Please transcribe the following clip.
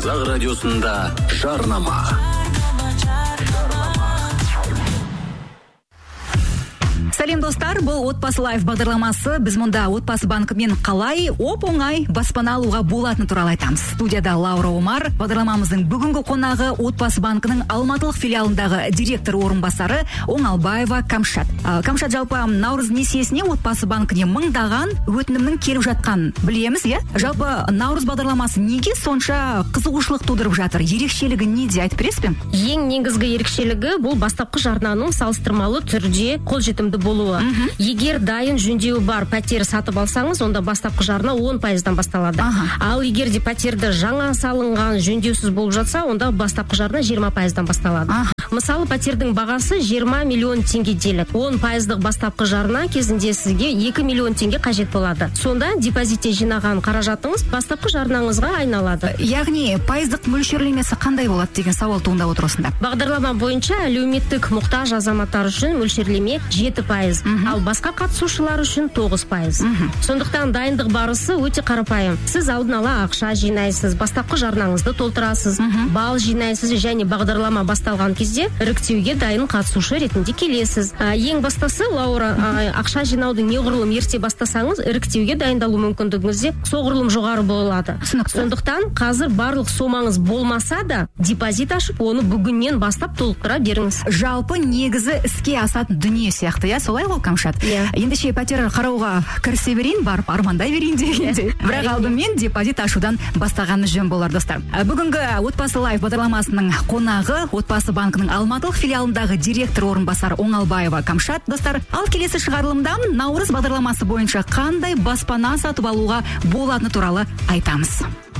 Қазақ радиосында жарнама. Сәлем достар, бұл Отбасы Лайф бағдарламасы. Біз мұнда Отбасы банкімен қалай оп-оңай баспана алуға болатыны туралы айтамыз. Студияда Лаура Омар, бағдарламамыздың бүгінгі қонағы Отбасы банкінің Алматылық филиалындағы директор орынбасары Оңалбаева Камшат. Камшат, жалпы наурыз несиесіне Отбасы банкіне мыңдаған өтінімнің келіп жатқанын білеміз, иә? Жалпы наурыз бағдарламасы неге сонша қызығушылық тудырып жатыр? Ерекшелігі неде, айтып бересіз бе? Ең негізгі ерекшелігі бұл бастапқы жарнаның салыстырмалы түрде қолжетімді болуы. Егер дайын жөндеуі бар пәтер сатып алсаңыз, онда бастапқы жарна 10%-дан басталады. Ал егер де пәтерді жаңа салынған жөндеусіз болып жатса, онда бастапқы жарна 20%-дан басталады. Мысалы, пәтердің бағасы 20 миллион теңге делік. 10%-дық бастапқы жарна кезінде сізге 2 миллион теңге қажет болады. Сонда депозитте жинаған қаражатыңыз бастапқы жарнаңызға айналады. Яғни пайыздық мөлшерлемесі қандай болады деген сауал туындап отыр осында. Бағдарлама бойынша әлеуметтік мұқтаж азаматтар үшін мөлшерлеме 7%, ал басқа қатысушылар үшін 9%. Сондықтан дайындық барысы өте қарапайым. Сіз алдын ала ақша жинайсыз, бастапқы жарнаңызды толтырасыз, балл жинайсыз және бағдарлама басталған кезде іріктеуге дайын қатысушы ретінде келесіз. Ең бастысы, Лаура, ақша жинауды неғұрлым ерте бастасаңыз, іріктеуге дайындалу мүмкіндігіңіз де соғұрлым жоғары болады. Сондықтан қазір барлық сомаңыз болмаса да, депозит ашып, оны бүгіннен бастап толықтыра беріңіз. Жалпы негізі іске асатын дүние сияқты, иә, солай ғой, Камшат? Ендеше пәтер қарауға кірісе берейін, барып армандай берейін дегенде. Бірақ алдымен депозит ашудан бастағанымыз жөн болар, достар. Бүгінгі Отбасы Лайф бағдарламасының қонағы Отбасы банкінің Алматылық филиалындағы директор орынбасары Оңалбаева Камшат, достар. Ал келесі шығарылымда наурыз бағдарламасы бойынша қандай баспана сатып алуға болатыны туралы айтамыз.